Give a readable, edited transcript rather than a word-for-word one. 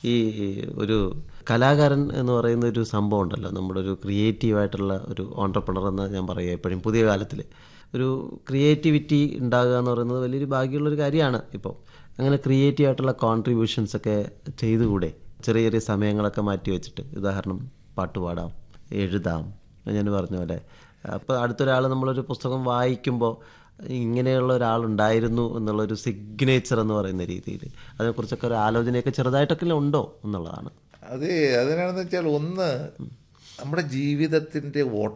ഈ ഒരു കലാകാരൻ എന്ന് പറയുന്ന ഒരു സംഭവം ഉണ്ടല്ലോ, നമ്മുടെ ഒരു ക്രിയേറ്റീവായിട്ടുള്ള ഒരു ഓൺട്രപ്രണർ എന്ന് ഞാൻ പറയുക എപ്പോഴും പുതിയ കാലത്തിൽ ഒരു ക്രിയേറ്റിവിറ്റി ഉണ്ടാകുക എന്ന് പറയുന്നത് വലിയൊരു ഭാഗ്യമുള്ളൊരു കാര്യമാണ്. ഇപ്പോൾ അങ്ങനെ ക്രിയേറ്റീവായിട്ടുള്ള കോൺട്രിബ്യൂഷൻസൊക്കെ ചെയ്തുകൂടെ? ചെറിയ ചെറിയ സമയങ്ങളൊക്കെ മാറ്റി വെച്ചിട്ട്, ഉദാഹരണം പാട്ട് പാടാം, എഴുതാം, ഞാൻ പറഞ്ഞ പോലെ. അപ്പോൾ അടുത്തൊരാൾ നമ്മളൊരു പുസ്തകം വായിക്കുമ്പോൾ ഇങ്ങനെയുള്ള ഒരാളുണ്ടായിരുന്നു എന്നുള്ളൊരു സിഗ്നേച്ചർ എന്ന് പറയുന്ന രീതിയിൽ അതിനെക്കുറിച്ചൊക്കെ ഒരു ആലോചനയൊക്കെ ചെറുതായിട്ടൊക്കെ ഉണ്ടോ എന്നുള്ളതാണ്. അത് അതിനാണെന്ന് വെച്ചാൽ, ഒന്ന് നമ്മുടെ ജീവിതത്തിൻ്റെ